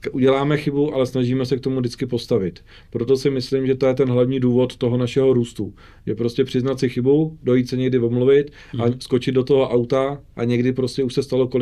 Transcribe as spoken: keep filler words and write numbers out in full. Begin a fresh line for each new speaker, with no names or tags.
uděláme chybu, ale snažíme se k tomu vždycky postavit. Proto si myslím, že to je ten hlavní důvod toho našeho růstu. Je prostě přiznat si chybu, dojít se někdy omluvit a skočit do toho auta a někdy prostě už se stalo kolik